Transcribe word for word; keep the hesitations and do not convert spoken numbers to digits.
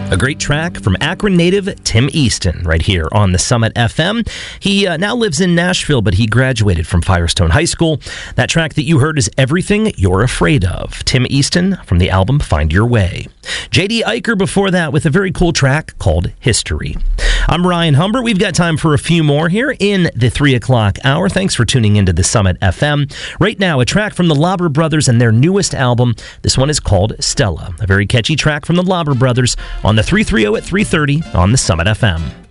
A great track from Akron native Tim Easton right here on the Summit F M. He uh, now lives in Nashville, but he graduated from Firestone High School. That track that you heard is Everything You're Afraid Of. Tim Easton from the album Find Your Way. J D Iker before that with a very cool track called History. I'm Ryan Humbert. We've got time for a few more here in the three o'clock hour. Thanks for tuning into the Summit F M. Right now, a track from the Lauber Brothers and their newest album. This one is called Stella. A very catchy track from the Lauber Brothers on the three thirty at three thirty on the Summit F M.